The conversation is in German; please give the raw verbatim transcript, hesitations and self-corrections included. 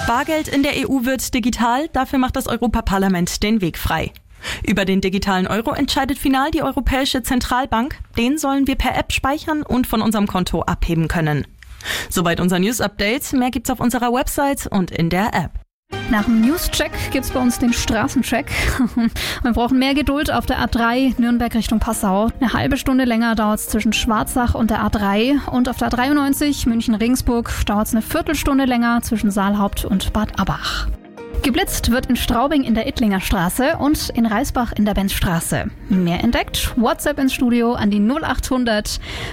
Bargeld in der E U wird digital, dafür macht das Europaparlament den Weg frei. Über den digitalen Euro entscheidet final die Europäische Zentralbank. Den sollen wir per App speichern und von unserem Konto abheben können. Soweit unser News-Update. Mehr gibt's auf unserer Website und in der App. Nach dem News-Check gibt's bei uns den Straßencheck. Wir brauchen mehr Geduld auf der A drei Nürnberg Richtung Passau. Eine halbe Stunde länger dauert's zwischen Schwarzach und der A drei. Und auf der A dreiundneunzig München-Regensburg dauert's eine Viertelstunde länger zwischen Saalhaupt und Bad Abbach. Geblitzt wird in Straubing in der Ittlinger Straße und in Reisbach in der Benzstraße. Mehr entdeckt? WhatsApp ins Studio an die null acht hundert